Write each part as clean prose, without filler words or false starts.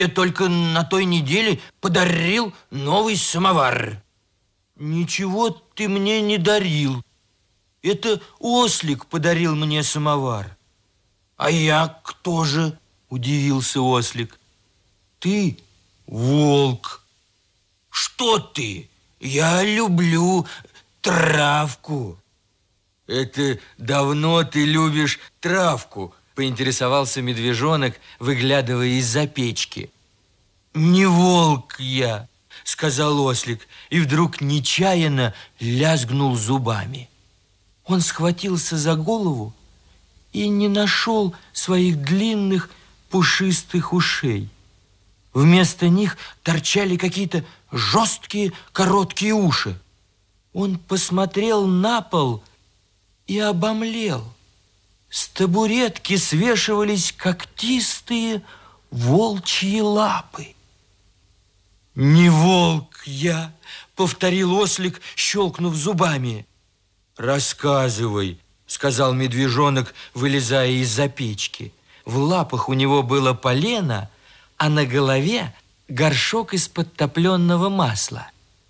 Я только на той неделе подарил новый самовар. Ничего ты мне не дарил. Это ослик подарил мне самовар. А я кто же? Удивился ослик. Ты волк. Что ты? Я люблю травку. Это давно ты любишь травку? Поинтересовался медвежонок, выглядывая из-за печки. Не волк я, сказал ослик, и вдруг нечаянно лязгнул зубами. Он схватился за голову и не нашел своих длинных пушистых ушей. Вместо них торчали какие-то жесткие короткие уши. Он посмотрел на пол и обомлел. С табуретки свешивались когтистые волчьи лапы. «Не волк я!» — повторил ослик, щелкнув зубами. «Рассказывай!» — сказал медвежонок, вылезая из-за печки. В лапах у него было полено, а на голове горшок из-под топленого масла.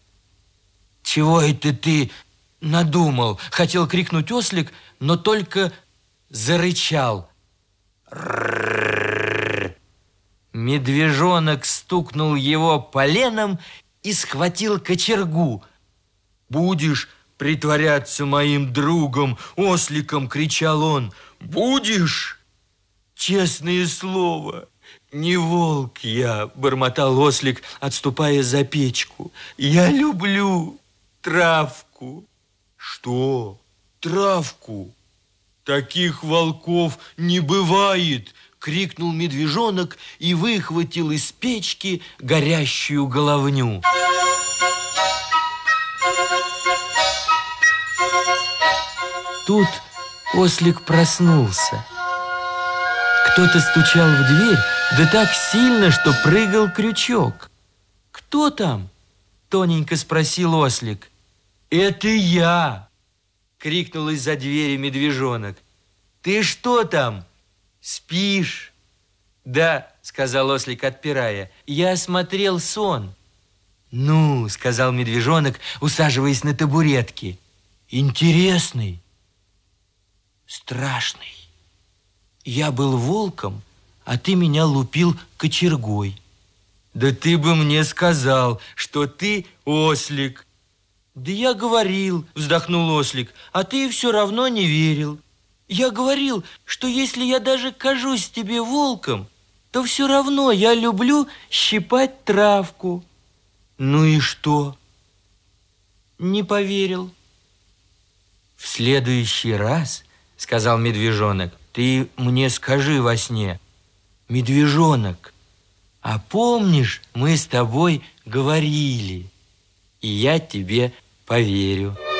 «Чего это ты надумал?» — хотел крикнуть ослик, но только зарычал. «Р-р-р-р!» Медвежонок стукнул его поленом и схватил кочергу. «Будешь притворяться моим другом, осликом?» — кричал он. «Будешь?» «Честное слово, не волк я!» — бормотал ослик, отступая за печку. «Я люблю травку». «Что? Травку? Таких волков не бывает!» — крикнул медвежонок и выхватил из печки горящую головню. Тут ослик проснулся. Кто-то стучал в дверь, да так сильно, что прыгал крючок. «Кто там?» — тоненько спросил ослик. «Это я!» — крикнул из-за двери медвежонок. «Ты что там? Спишь?» «Да», — сказал ослик, отпирая, — «я смотрел сон». «Ну», — сказал медвежонок, усаживаясь на табуретке, — «интересный, страшный. Я был волком, а ты меня лупил кочергой». «Да ты бы мне сказал, что ты ослик». «Да я говорил», — вздохнул ослик, — «а ты все равно не верил. Я говорил, что если я даже кажусь тебе волком, то все равно я люблю щипать травку». «Ну и что?» «Не поверил». «В следующий раз, — сказал медвежонок, — ты мне скажи во сне: медвежонок, а помнишь, мы с тобой говорили?» И я тебе поверю.